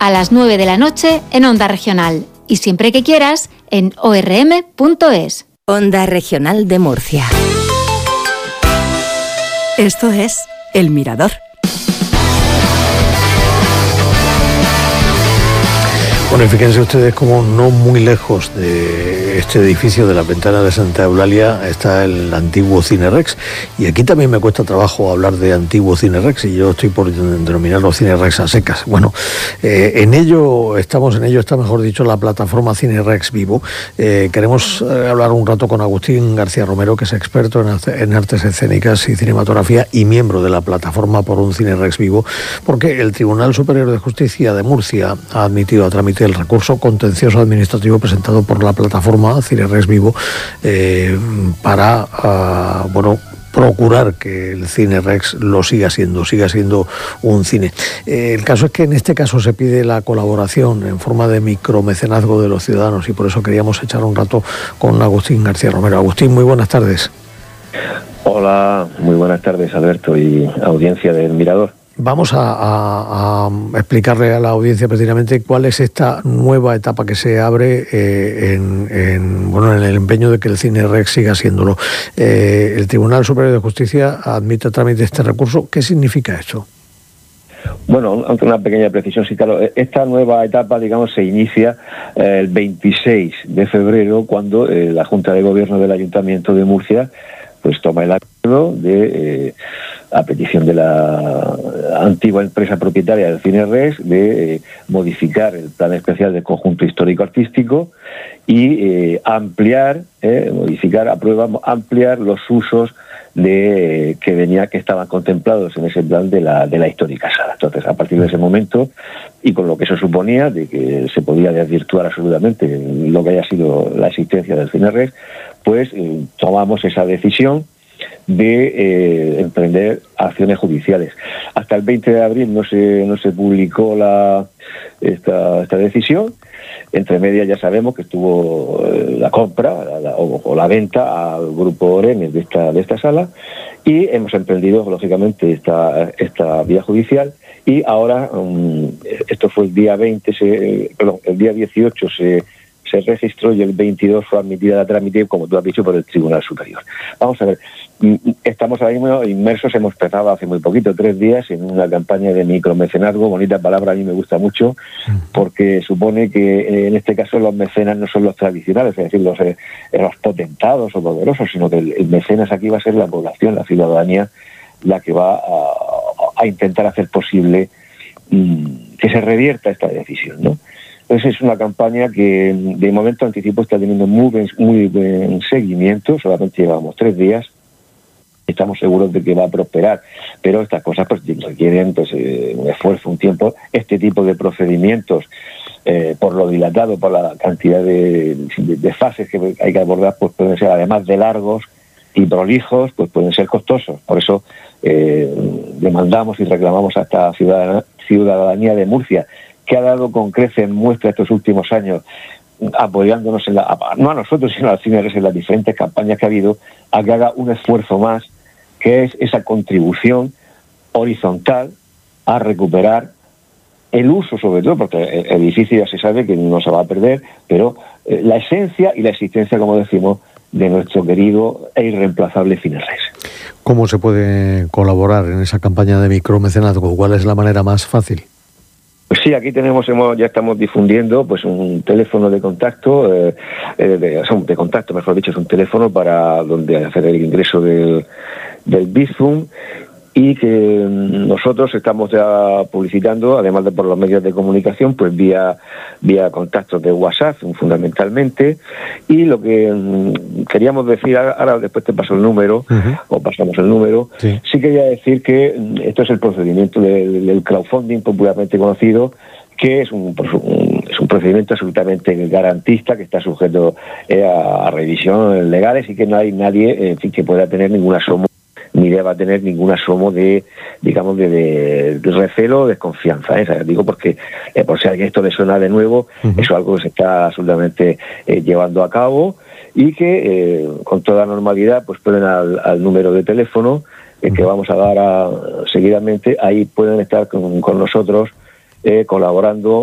a las 9 de la noche en Onda Regional. Y siempre que quieras, en orm.es. Onda Regional de Murcia. Esto es El Mirador. Bueno, y fíjense ustedes como no muy lejos de este edificio de la Ventana de Santa Eulalia está el antiguo Cine Rex. Y aquí también me cuesta trabajo hablar de antiguo Cine Rex y yo estoy por denominarlo Cine Rex a secas. Bueno, en ello está mejor dicho la plataforma Cine Rex Vivo. Queremos hablar un rato con Agustín García Romero, que es experto en artes escénicas y cinematografía y miembro de la plataforma por un Cine Rex Vivo, porque el Tribunal Superior de Justicia de Murcia ha admitido a trámite el recurso contencioso administrativo presentado por la plataforma Cine Rex Vivo para procurar que el Cine Rex lo siga siendo un cine. El caso es que en este caso se pide la colaboración en forma de micromecenazgo de los ciudadanos y por eso queríamos echar un rato con Agustín García Romero. Agustín, muy buenas tardes. Hola, muy buenas tardes, Alberto, y audiencia del Mirador. Vamos a explicarle a la audiencia precisamente cuál es esta nueva etapa que se abre en el empeño de que el Cine Rex siga siéndolo. El Tribunal Superior de Justicia admite a trámite este recurso. ¿Qué significa esto? Bueno, aunque una pequeña precisión, sí, claro, esta nueva etapa, digamos, se inicia el 26 de febrero, cuando la Junta de Gobierno del Ayuntamiento de Murcia pues toma el acuerdo de, a petición de la antigua empresa propietaria del Cine Rex, de modificar el plan especial del conjunto histórico-artístico y ampliar los usos que estaban contemplados en ese plan de la histórica sala. Entonces, a partir de ese momento, y con lo que eso suponía, de que se podía desvirtuar absolutamente lo que haya sido la existencia del Cine Rex, pues tomamos esa decisión de emprender acciones judiciales. Hasta el 20 de abril no se publicó esta decisión. Entre medias ya sabemos que estuvo la compra o la venta al grupo Orenes de esta sala, y hemos emprendido lógicamente esta vía judicial, y ahora esto fue el día 18 se registró y el 22 fue admitida a trámite, como tú has dicho, por el Tribunal Superior. Vamos a ver, estamos ahora mismo inmersos, hemos empezado hace muy poquito, 3 días, en una campaña de micromecenazgo. Bonita palabra, a mí me gusta mucho, porque supone que en este caso los mecenas no son los tradicionales, es decir, los potentados o poderosos, sino que el mecenas aquí va a ser la población, la ciudadanía, la que va a intentar hacer posible que se revierta esta decisión, ¿no? Entonces es una campaña que de momento anticipo está teniendo muy buen seguimiento. Solamente llevamos 3 días, estamos seguros de que va a prosperar, pero estas cosas pues requieren un esfuerzo, un tiempo. Este tipo de procedimientos, por lo dilatado, por la cantidad de fases que hay que abordar, pues pueden ser, además de largos y prolijos, pues pueden ser costosos. Por eso demandamos y reclamamos a esta ciudadanía de Murcia, que ha dado con creces muestra estos últimos años, apoyándonos no a nosotros, sino al Cine Rex en las diferentes campañas que ha habido, a que haga un esfuerzo más, que es esa contribución horizontal a recuperar el uso, sobre todo, porque el edificio ya se sabe que no se va a perder, pero la esencia y la existencia, como decimos, de nuestro querido e irreemplazable Cine Rex. ¿Cómo se puede colaborar en esa campaña de micromecenazgo? ¿Cuál es la manera más fácil? Pues sí, aquí ya estamos difundiendo pues un teléfono de contacto, mejor dicho, es un teléfono para donde hacer el ingreso del Bizum, y que nosotros estamos ya publicitando, además de por los medios de comunicación, pues vía contactos de WhatsApp fundamentalmente. Y lo que queríamos decir, ahora después te paso el número, o pasamos el número, sí quería decir que esto es el procedimiento del crowdfunding popularmente conocido, que es un procedimiento absolutamente garantista, que está sujeto a revisiones legales, y que no hay nadie, en fin, que pueda tener ningún asomo, ni deba tener ningún asomo de recelo o desconfianza. Digo porque, por si a alguien esto le suena de nuevo, eso es algo que se está absolutamente llevando a cabo, y que con toda normalidad pues pueden al número de teléfono que vamos a dar seguidamente, ahí pueden estar con nosotros colaborando